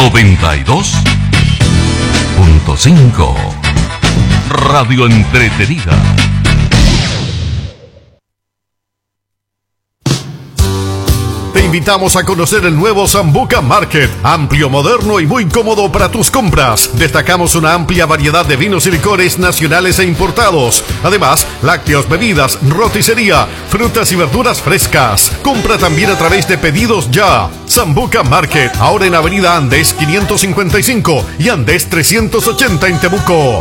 92.5 Radio Entretenida. Te invitamos a conocer el nuevo Sambuca Market, amplio, moderno y muy cómodo para tus compras. Destacamos una amplia variedad de vinos y licores nacionales e importados. Además, lácteos, bebidas, roticería, frutas y verduras frescas. Compra también a través de Pedidos Ya. Sambuca Market, ahora en Avenida Andes 555 y Andes 380 en Temuco.